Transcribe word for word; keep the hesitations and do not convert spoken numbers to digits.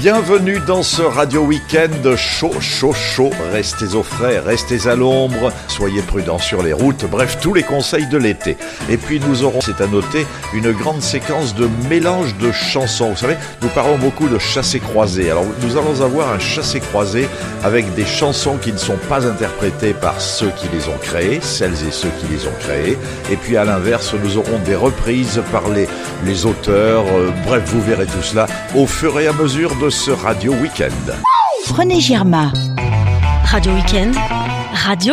Bienvenue dans ce Radio Week-end chaud, chaud, chaud. Restez au frais, restez à l'ombre, soyez prudents sur les routes, bref, tous les conseils de l'été. Et puis nous aurons, c'est à noter, une grande séquence de mélange de chansons. Vous savez, nous parlons beaucoup de chassé-croisé. Alors nous allons avoir un chassé-croisé avec des chansons qui ne sont pas interprétées par ceux qui les ont créées, celles et ceux qui les ont créées. Et puis à l'inverse, nous aurons des reprises par les, les auteurs. Euh, bref, vous verrez tout cela au fur et à mesure de ce Radio Week-end. René Girma. Radio Week-end, radio